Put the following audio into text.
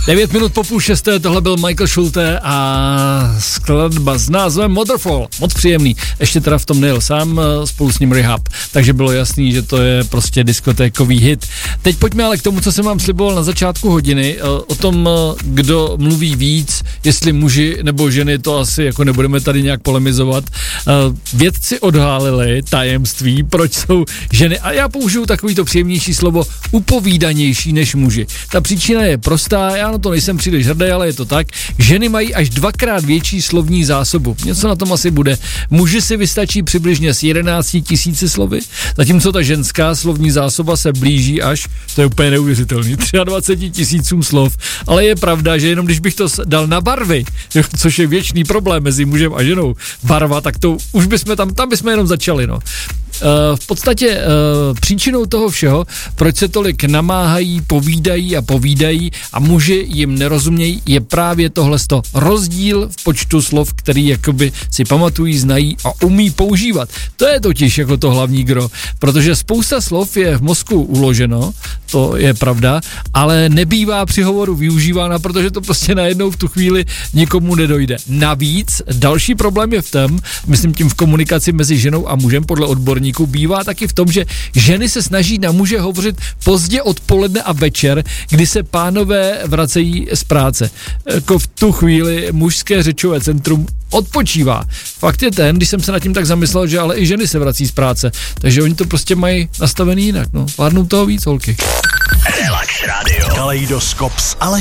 9 minut po 5:30, tohle byl Michael Schulte a skladba s názvem Waterfall. Moc příjemný. Ještě teda v tom nejel sám, spolu s ním Rehab. Takže bylo jasný, že to je prostě diskotékový hit. Teď pojďme ale k tomu, co jsem vám sliboval na začátku hodiny, o tom, kdo mluví víc, jestli muži nebo ženy, to asi jako nebudeme tady nějak polemizovat. Vědci odhalili tajemství, proč jsou ženy, a já použiju takovýto příjemnější slovo, upovídanější než muži. Ta příčina je prostá, já na to nejsem příliš hrdý, ale je to tak. Ženy mají až 2x větší slovní zásobu. Něco na tom asi bude. Muži si vystačí přibližně s 11 000 slovy, zatímco ta ženská slovní zásoba se blíží až, to je úplně neuvěřitelný, 23 000 slov. Ale je pravda, že jenom když bych to dal na barvy, což je věčný problém mezi mužem a ženou, barva, tak to už bychom tam bychom jenom začali, no. V podstatě příčinou toho všeho, proč se tolik namáhají, povídají a muži jim nerozumějí, je právě tohleto rozdíl v počtu slov, který jakoby si pamatují, znají a umí používat. To je totiž jako to hlavní gro, protože spousta slov je v mozku uloženo, to je pravda, ale nebývá při hovoru využívána, protože to prostě najednou v tu chvíli nikomu nedojde. Navíc další problém je v tom, myslím tím v komunikaci mezi ženou a mužem podle odborníků, bývá taky v tom, že ženy se snaží na muže hovořit pozdě odpoledne a večer, kdy se pánové vracejí z práce. Jako v tu chvíli mužské řečové centrum odpočívá. Fakt je ten, když jsem se nad tím tak zamyslel, že ale i ženy se vrací z práce, takže oni to prostě mají nastavený jinak, no. Vládnou toho víc, holky. Relax Radio. Kaleidoskop s